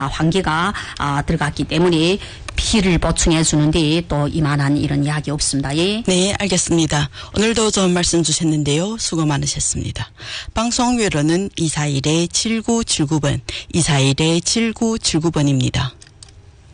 환기가 들어갔기 때문에 피를 보충해 주는데 또 이만한 이런 약이 없습니다. 예. 네, 알겠습니다. 오늘도 좋은 말씀 주셨는데요. 수고 많으셨습니다. 방송 외로는 241-7979번, 241-7979번입니다.